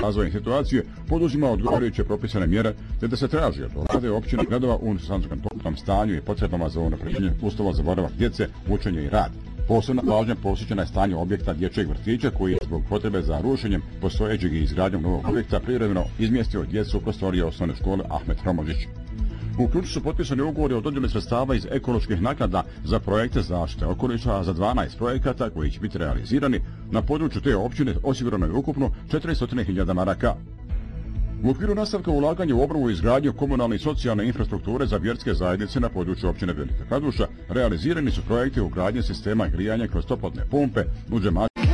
razvojne situacije poduzima odgovarajuće propisane mjere, te da se traži od vlade općine gradova u tom stanju i potrebama za unapređenje uslova za boravak djece, učenje i rad. Posebna pažnja posvećena je stanju objekta dječjeg vrtića koji je zbog potrebe za rušenjem postojećeg i izgradnjom novog objekta privremeno izmjestio djecu u prostorije osnovne škole Ahmet Romožić. U ključu su potpisani ugovori o dodjeli sredstava iz ekoloških naknada za projekte zaštite okoliša za 12 projekata koji će biti realizirani. Na području te općine osigurano je ukupno 400.000 maraka. U okviru nastavka ulaganja u obnovu i izgradnju komunalne i socijalne infrastrukture za vjerske zajednice na području općine Velika Kladuša realizirani su projekti ugradnje sistema grijanja kroz toplotne pumpe u džematu.